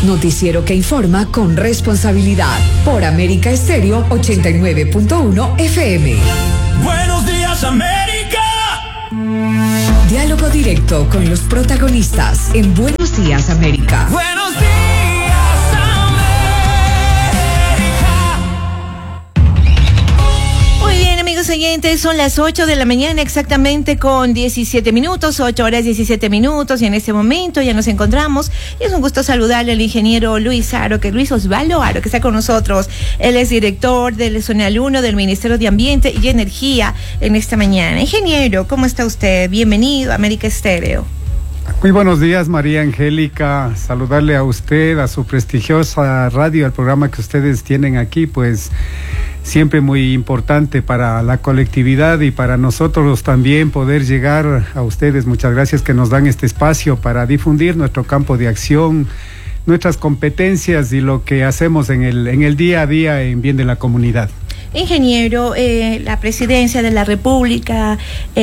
Noticiero que informa con responsabilidad. Por América Estéreo 89.1 FM. Buenos días, América. Diálogo directo con los protagonistas en Buenos Días, América. Buenos días, América. Muy bien, amigos oyentes, son las 8 de la mañana exactamente con 17 minutos, 8 horas 17 minutos, y en este momento ya nos encontramos, y es un gusto saludarle al ingeniero Luis Osvaldo Aro, que está con nosotros. Él es director del Zonal 1 del Ministerio de Ambiente y Energía en esta mañana. Ingeniero, ¿cómo está usted? Bienvenido a América Estéreo. Muy buenos días, María Angélica. Saludarle a usted, a su prestigiosa radio, al programa que ustedes tienen aquí, pues siempre muy importante para la colectividad y para nosotros también poder llegar a ustedes. Muchas gracias que nos dan este espacio para difundir nuestro campo de acción, nuestras competencias y lo que hacemos en el día a día en bien de la comunidad. Ingeniero, la presidencia de la República,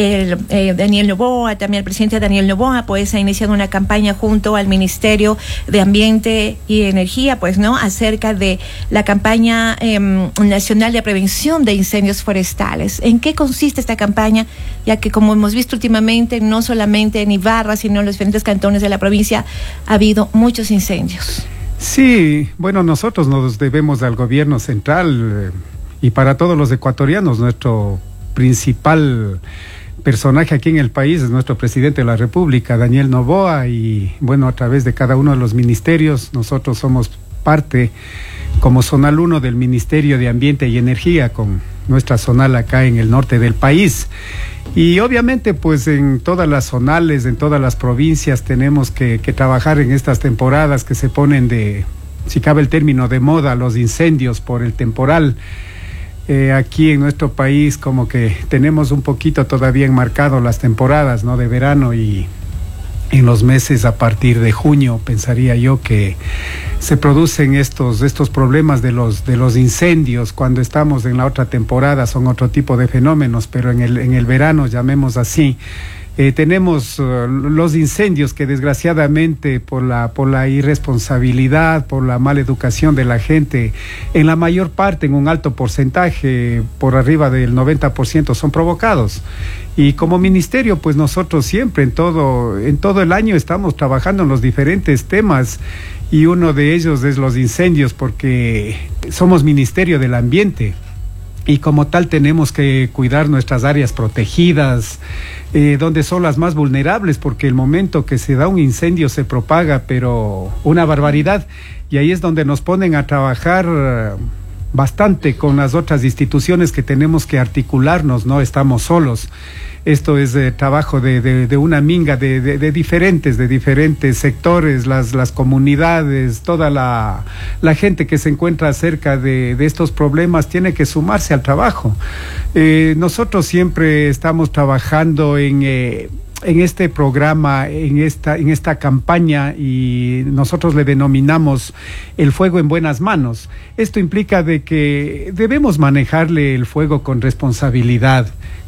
Daniel Noboa, también el presidente Daniel Noboa, pues ha iniciado una campaña junto al Ministerio de Ambiente y Energía, pues, ¿no?, acerca de la campaña nacional de prevención de incendios forestales. ¿En qué consiste esta campaña? Ya que, como hemos visto últimamente, no solamente en Ibarra, sino en los diferentes cantones de la provincia, ha habido muchos incendios. Sí, bueno, nosotros nos debemos al gobierno central. Y para todos los ecuatorianos, nuestro principal personaje aquí en el país es nuestro presidente de la República, Daniel Noboa, y bueno, a través de cada uno de los ministerios, nosotros somos parte, como Zonal 1 del Ministerio de Ambiente y Energía, con nuestra zonal acá en el norte del país. Y obviamente, pues en todas las zonales, en todas las provincias, tenemos que trabajar en estas temporadas que se ponen de, si cabe el término, de moda, los incendios por el temporal. Aquí en nuestro país como que tenemos un poquito todavía enmarcado las temporadas, ¿no?, de verano, y en los meses a partir de junio pensaría yo que se producen estos problemas de los incendios. Cuando estamos en la otra temporada son otro tipo de fenómenos, pero en el verano, llamemos así, tenemos los incendios que desgraciadamente por la irresponsabilidad, por la mala educación de la gente, en la mayor parte, en un alto porcentaje, por arriba del 90%, son provocados. Y como ministerio, pues nosotros siempre en todo el año estamos trabajando en los diferentes temas, y uno de ellos es los incendios, porque somos Ministerio del Ambiente. Y como tal tenemos que cuidar nuestras áreas protegidas, donde son las más vulnerables, porque el momento que se da un incendio se propaga, pero una barbaridad, y ahí es donde nos ponen a trabajar bastante con las otras instituciones que tenemos que articularnos, no estamos solos. Esto es trabajo de una minga de diferentes sectores, las comunidades, toda la gente que se encuentra cerca de estos problemas tiene que sumarse al trabajo. Nosotros siempre estamos trabajando en este programa, en esta campaña, y nosotros le denominamos el fuego en buenas manos. Esto implica de que debemos manejarle el fuego con responsabilidad,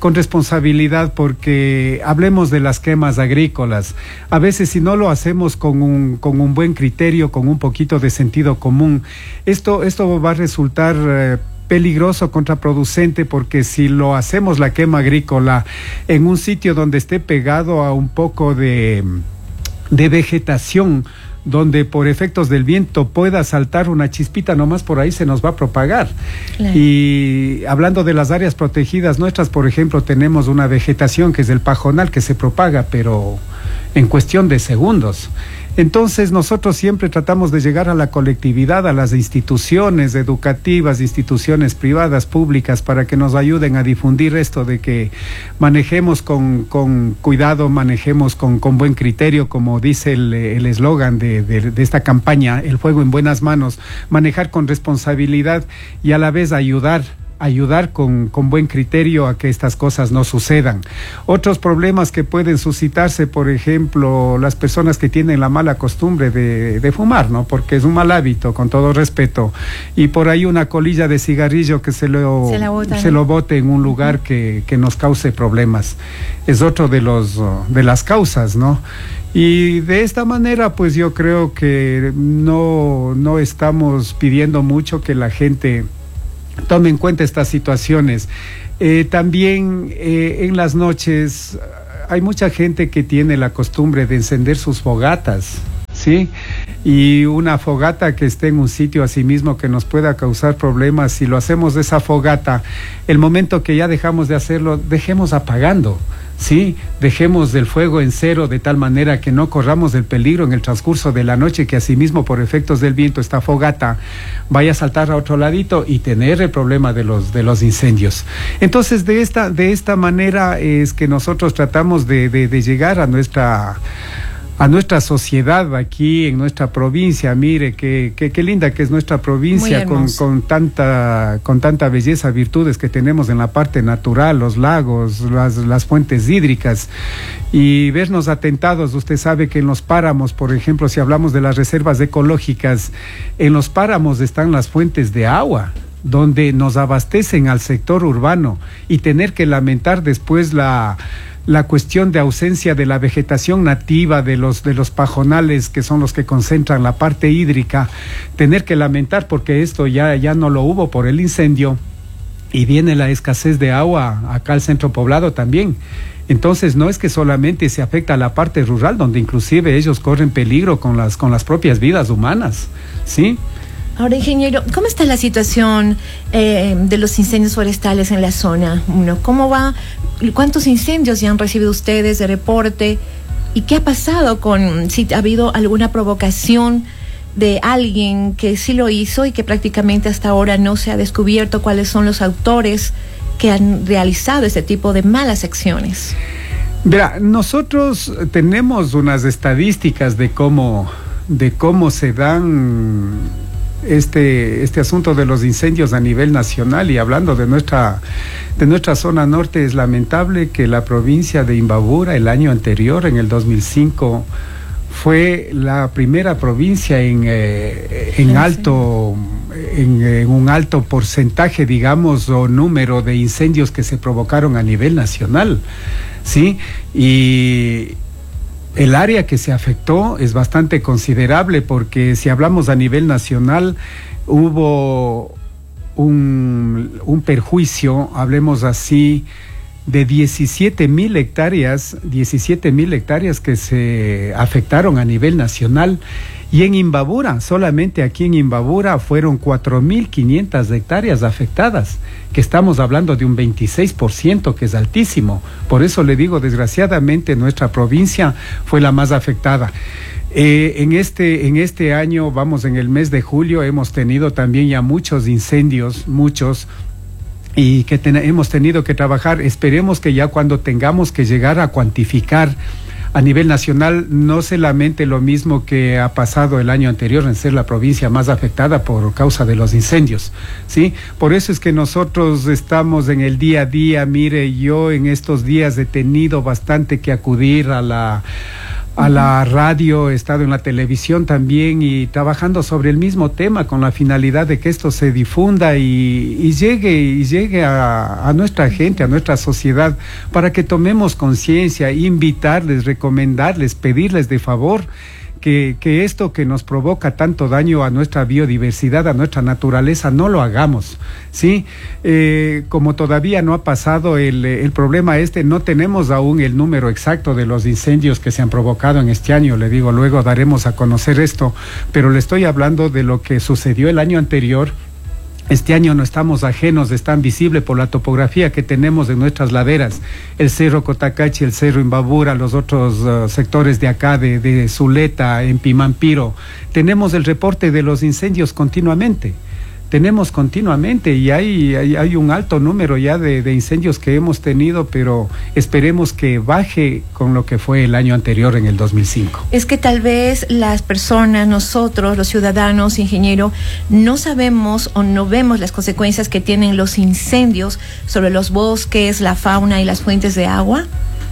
porque hablemos de las quemas agrícolas. A veces, si no lo hacemos con un buen criterio, con un poquito de sentido común, esto va a resultar peligroso, contraproducente, porque si lo hacemos la quema agrícola en un sitio donde esté pegado a un poco de vegetación, donde por efectos del viento pueda saltar una chispita, nomás por ahí se nos va a propagar. Claro. Y hablando de las áreas protegidas nuestras, por ejemplo, tenemos una vegetación que es el pajonal, que se propaga, pero en cuestión de segundos. Entonces nosotros siempre tratamos de llegar a la colectividad, a las instituciones educativas, instituciones privadas, públicas, para que nos ayuden a difundir esto de que manejemos con cuidado, manejemos con buen criterio, como dice el eslogan de esta campaña, el fuego en buenas manos, manejar con responsabilidad y a la vez ayudar con buen criterio a que estas cosas no sucedan. Otros problemas que pueden suscitarse, por ejemplo, las personas que tienen la mala costumbre de fumar, ¿no? Porque es un mal hábito, con todo respeto, y por ahí una colilla de cigarrillo que se lo bote en un lugar que nos cause problemas. Es otro de las causas, ¿no? Y de esta manera, pues yo creo que no estamos pidiendo mucho que la gente tome en cuenta estas situaciones. También en las noches hay mucha gente que tiene la costumbre de encender sus fogatas, ¿sí? Y una fogata que esté en un sitio a sí mismo que nos pueda causar problemas, si lo hacemos de esa fogata, el momento que ya dejamos de hacerlo, dejemos apagando, ¿sí? Dejemos el fuego en cero de tal manera que no corramos el peligro en el transcurso de la noche que asimismo por efectos del viento esta fogata vaya a saltar a otro ladito y tener el problema de los incendios. Entonces de esta manera es que nosotros tratamos de llegar a nuestra sociedad aquí en nuestra provincia. Mire qué linda que es nuestra provincia, con tanta belleza, virtudes que tenemos en la parte natural, los lagos, las fuentes hídricas, y vernos atentados. Usted sabe que en los páramos, por ejemplo, si hablamos de las reservas ecológicas, en los páramos están las fuentes de agua donde nos abastecen al sector urbano, y tener que lamentar después la cuestión de ausencia de la vegetación nativa, de los pajonales que son los que concentran la parte hídrica, tener que lamentar porque esto ya no lo hubo por el incendio, y viene la escasez de agua acá al centro poblado también. Entonces no es que solamente se afecta a la parte rural, donde inclusive ellos corren peligro con las propias vidas humanas, ¿sí? Ahora, ingeniero, ¿cómo está la situación de los incendios forestales en la zona 1? ¿Cómo va? ¿Cuántos incendios ya han recibido ustedes de reporte? ¿Y qué ha pasado si ha habido alguna provocación de alguien que sí lo hizo y que prácticamente hasta ahora no se ha descubierto cuáles son los autores que han realizado este tipo de malas acciones? Verá, nosotros tenemos unas estadísticas de cómo se dan este asunto de los incendios a nivel nacional, y hablando de nuestra zona norte, es lamentable que la provincia de Imbabura el año anterior, en el 2005, fue la primera provincia en un alto porcentaje, digamos, o número de incendios que se provocaron a nivel nacional, ¿sí? Y el área que se afectó es bastante considerable, porque si hablamos a nivel nacional, hubo un perjuicio, hablemos así, de 17,000 hectáreas que se afectaron a nivel nacional. Y en Imbabura, solamente aquí en Imbabura, fueron 4,500 hectáreas afectadas, que estamos hablando de un 26%, que es altísimo. Por eso le digo, desgraciadamente, nuestra provincia fue la más afectada. En este año, en el mes de julio, hemos tenido también ya muchos incendios, y que hemos tenido que trabajar. Esperemos que ya cuando tengamos que llegar a cuantificar a nivel nacional, no se lamente lo mismo que ha pasado el año anterior en ser la provincia más afectada por causa de los incendios, ¿sí? Por eso es que nosotros estamos en el día a día. Mire, yo en estos días he tenido bastante que acudir a la radio, he estado en la televisión también, y trabajando sobre el mismo tema con la finalidad de que esto se difunda y llegue a nuestra gente, a nuestra sociedad, para que tomemos conciencia, invitarles, recomendarles, pedirles de favor que esto que nos provoca tanto daño a nuestra biodiversidad, a nuestra naturaleza, no lo hagamos, ¿sí? Como todavía no ha pasado el problema no tenemos aún el número exacto de los incendios que se han provocado en este año. Le digo, luego daremos a conocer esto, pero le estoy hablando de lo que sucedió el año anterior. Este año no estamos ajenos, es tan visible por la topografía que tenemos en nuestras laderas, el Cerro Cotacachi, el Cerro Imbabura, los otros sectores de acá, de Zuleta, en Pimampiro. Tenemos el reporte de los incendios continuamente. Y hay un alto número ya de incendios que hemos tenido, pero esperemos que baje con lo que fue el año anterior, en el 2005. Es que tal vez las personas, nosotros, los ciudadanos, ingeniero, no sabemos o no vemos las consecuencias que tienen los incendios sobre los bosques, la fauna y las fuentes de agua.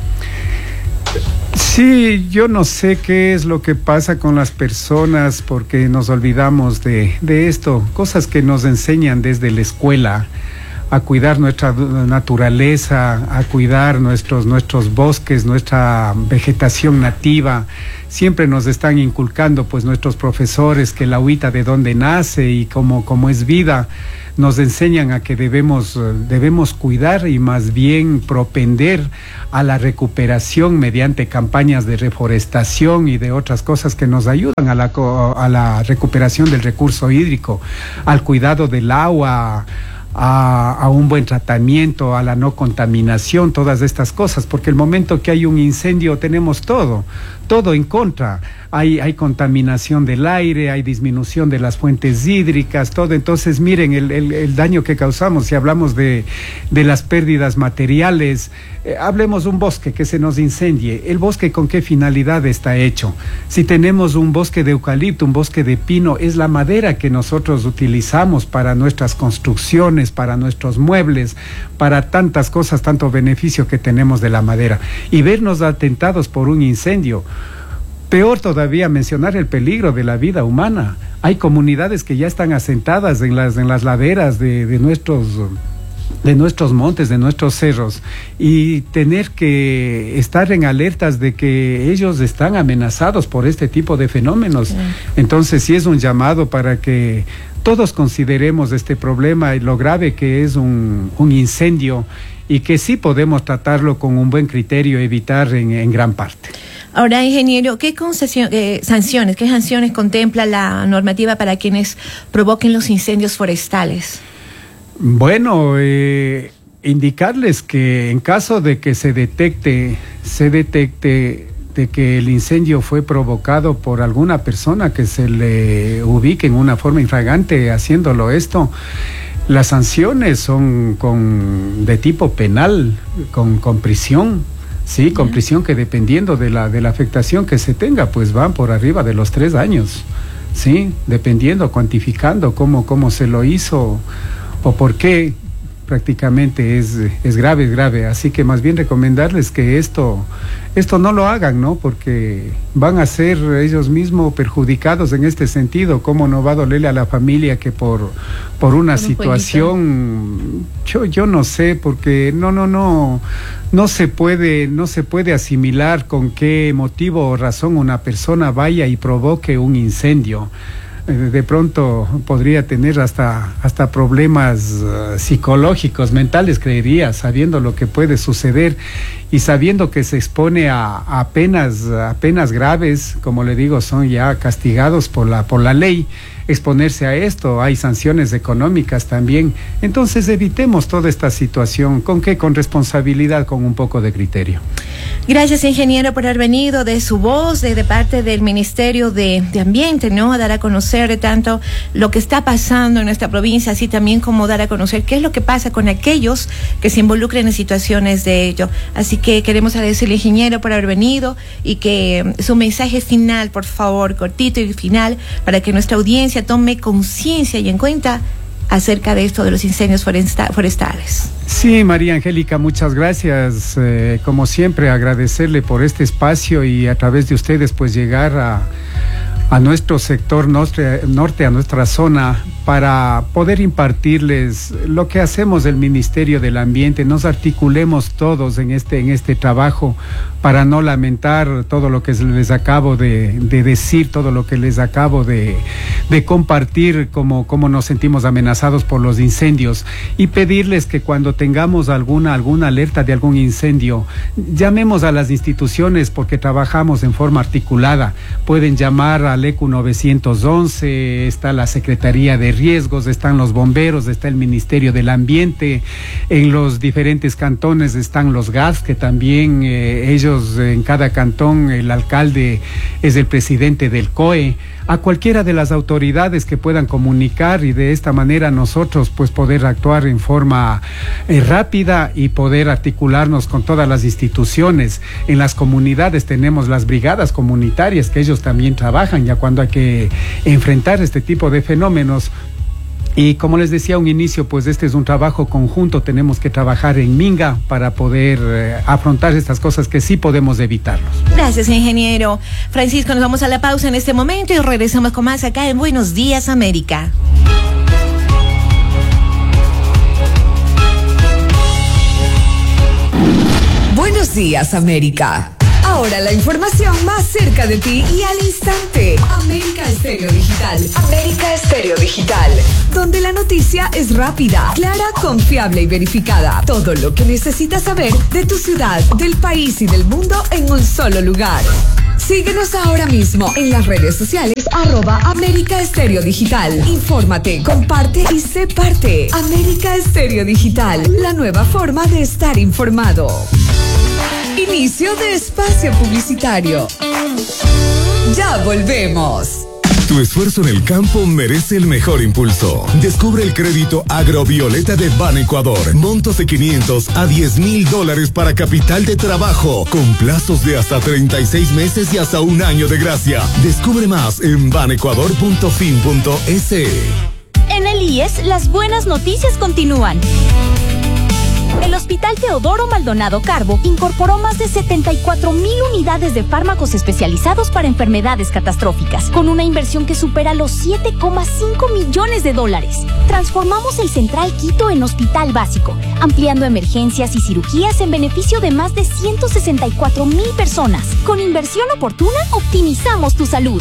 Sí, yo no sé qué es lo que pasa con las personas, porque nos olvidamos de esto, cosas que nos enseñan desde la escuela. a cuidar nuestra naturaleza, a cuidar nuestros bosques, nuestra vegetación nativa. Siempre nos están inculcando pues nuestros profesores que el agüita de dónde nace y cómo es vida. Nos enseñan a que debemos cuidar y más bien propender a la recuperación mediante campañas de reforestación y de otras cosas que nos ayudan a la recuperación del recurso hídrico, al cuidado del agua, a un buen tratamiento, a la no contaminación, todas estas cosas, porque el momento que hay un incendio tenemos todo en contra. Hay contaminación del aire, hay disminución de las fuentes hídricas, todo. Entonces, miren el daño que causamos. Si hablamos de las pérdidas materiales, hablemos de un bosque que se nos incendie. ¿El bosque con qué finalidad está hecho? Si tenemos un bosque de eucalipto, un bosque de pino, es la madera que nosotros utilizamos para nuestras construcciones, para nuestros muebles, para tantas cosas, tanto beneficio que tenemos de la madera. Y vernos atentados por un incendio. Peor todavía, mencionar el peligro de la vida humana. Hay comunidades que ya están asentadas en las laderas de nuestros montes, de nuestros cerros, y tener que estar en alertas de que ellos están amenazados por este tipo de fenómenos. Sí. Entonces sí es un llamado para que todos consideremos este problema y lo grave que es un incendio, y que sí podemos tratarlo con un buen criterio, evitar en gran parte. Ahora, ingeniero, ¿qué sanciones contempla la normativa para quienes provoquen los incendios forestales? Bueno, indicarles que en caso de que se detecte de que el incendio fue provocado por alguna persona que se le ubique en una forma infragante haciéndolo esto, las sanciones son de tipo penal, con prisión. Sí, con prisión, que dependiendo de la afectación que se tenga, pues van por arriba de los 3 años, sí, dependiendo, cuantificando cómo se lo hizo o por qué. Prácticamente es grave, así que más bien recomendarles que esto no lo hagan, ¿no? Porque van a ser ellos mismos perjudicados en este sentido. ¿Cómo no va a dolerle a la familia que por una situación, yo no sé, porque no se puede asimilar con qué motivo o razón una persona vaya y provoque un incendio. De pronto podría tener hasta problemas psicológicos, mentales, creería, sabiendo lo que puede suceder y sabiendo que se expone a penas graves, como le digo, son ya castigados por la ley. Exponerse a esto, hay sanciones económicas también. Entonces evitemos toda esta situación. ¿Con qué? Con responsabilidad, con un poco de criterio. Gracias, ingeniero, por haber venido de su voz, de parte del Ministerio de Ambiente, ¿no? A dar a conocer tanto lo que está pasando en nuestra provincia, así también como dar a conocer qué es lo que pasa con aquellos que se involucren en situaciones de ello. Así que queremos agradecerle, ingeniero, por haber venido, y que su mensaje final, por favor, cortito y final, para que nuestra audiencia tome conciencia y en cuenta acerca de esto de los incendios forestales. Sí, María Angélica, muchas gracias. Como siempre, agradecerle por este espacio y a través de ustedes pues llegar a nuestro sector norte, a nuestra zona, para poder impartirles lo que hacemos del Ministerio del Ambiente. Nos articulemos todos en este trabajo para no lamentar todo lo que les acabo de decir, todo lo que les acabo de compartir, cómo nos sentimos amenazados por los incendios, y pedirles que cuando tengamos alguna alerta de algún incendio, llamemos a las instituciones, porque trabajamos en forma articulada. Pueden llamar al ECU 911, está la Secretaría de Riesgos, están los bomberos, está el Ministerio del Ambiente, en los diferentes cantones están los GAS, que también ellos en cada cantón, el alcalde es el presidente del COE, a cualquiera de las autoridades que puedan comunicar, y de esta manera nosotros pues poder actuar en forma rápida y poder articularnos con todas las instituciones. En las comunidades tenemos las brigadas comunitarias, que ellos también trabajan ya cuando hay que enfrentar este tipo de fenómenos. Y como les decía a un inicio, pues este es un trabajo conjunto, tenemos que trabajar en minga para poder afrontar estas cosas que sí podemos evitarlos. Gracias, ingeniero. Francisco, nos vamos a la pausa en este momento y regresamos con más acá en Buenos Días, América. Buenos días, América. Ahora la información más cerca de ti y al instante. América Estéreo Digital. América Estéreo Digital. Donde la noticia es rápida, clara, confiable y verificada. Todo lo que necesitas saber de tu ciudad, del país y del mundo en un solo lugar. Síguenos ahora mismo en las redes sociales @América Estéreo Digital. Infórmate, comparte y sé parte. América Estéreo Digital, la nueva forma de estar informado. Inicio de espacio publicitario. Ya volvemos. Tu esfuerzo en el campo merece el mejor impulso. Descubre el crédito Agrovioleta de Banecuador. Montos de $500 a $10,000 para capital de trabajo, con plazos de hasta 36 meses y hasta un año de gracia. Descubre más en banecuador.fin.es. En el IES, las buenas noticias continúan. El Hospital Teodoro Maldonado Carbo incorporó más de 74,000 unidades de fármacos especializados para enfermedades catastróficas, con una inversión que supera los $7,5 millones. Transformamos el Central Quito en hospital básico, ampliando emergencias y cirugías en beneficio de más de 164,000 personas. Con inversión oportuna, optimizamos tu salud.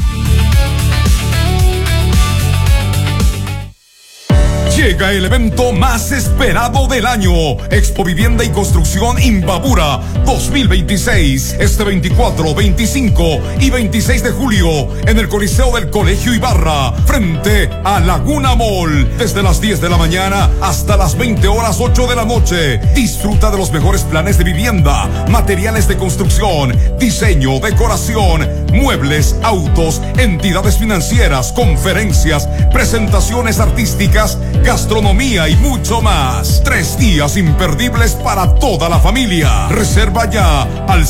Llega el evento más esperado del año, Expo Vivienda y Construcción Imbabura 2026, este 24, 25 y 26 de julio, en el Coliseo del Colegio Ibarra, frente a Laguna Mall, desde las 10 de la mañana hasta las 20:08 de la noche. Disfruta de los mejores planes de vivienda, materiales de construcción, diseño, decoración, muebles, autos, entidades financieras, conferencias, presentaciones artísticas, gastronomía y mucho más. 3 días imperdibles para toda la familia. Reserva ya al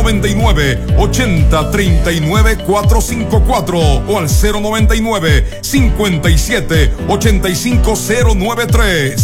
099-80-39-454 o al 099-57-85093.